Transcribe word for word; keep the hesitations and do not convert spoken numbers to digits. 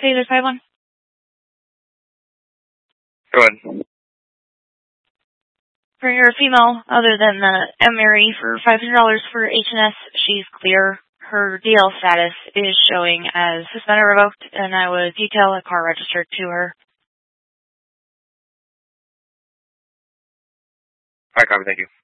Taylor five one. Go ahead. For your female, other than the M. Mary for five hundred dollars for H and S, she's clear. Her D L status is showing as suspended revoked, and I would detail a car registered to her. All right, copy. Thank you.